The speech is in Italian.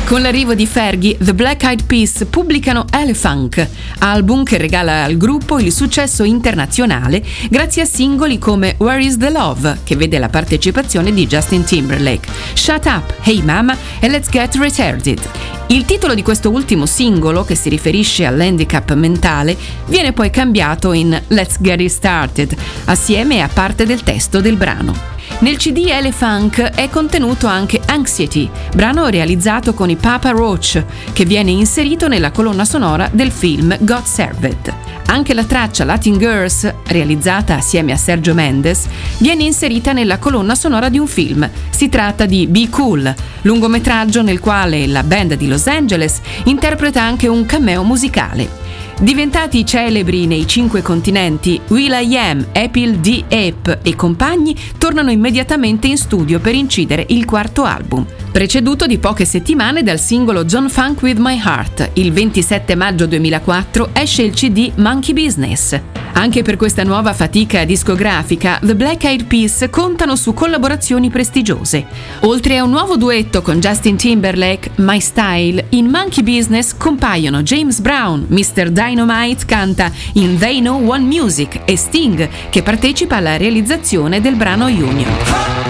Con l'arrivo di Fergie, The Black Eyed Peas pubblicano Elefunk, album che regala al gruppo il successo internazionale grazie a singoli come Where Is the Love, che vede la partecipazione di Justin Timberlake, Shut Up, Hey Mama e Let's Get Retarded. Il titolo di questo ultimo singolo, che si riferisce all'handicap mentale, viene poi cambiato in Let's Get It Started, assieme a parte del testo del brano. Nel CD Elefunk è contenuto anche Anxiety, brano realizzato con i Papa Roach, che viene inserito nella colonna sonora del film God Served. Anche la traccia Latin Girls, realizzata assieme a Sergio Mendes, viene inserita nella colonna sonora di un film. Si tratta di Be Cool, lungometraggio nel quale la band di Los Angeles interpreta anche un cameo musicale. Diventati celebri nei 5 continenti, will.i.am, Apple D. Ape e compagni tornano immediatamente in studio per incidere il quarto album, preceduto di poche settimane dal singolo John Funk With My Heart. Il 27 maggio 2004 esce il CD Monkey Business. Anche per questa nuova fatica discografica, The Black Eyed Peas contano su collaborazioni prestigiose. Oltre a un nuovo duetto con Justin Timberlake, My Style, in Monkey Business compaiono James Brown, Mr. Dynamite canta in They Know One Music e Sting, che partecipa alla realizzazione del brano Union.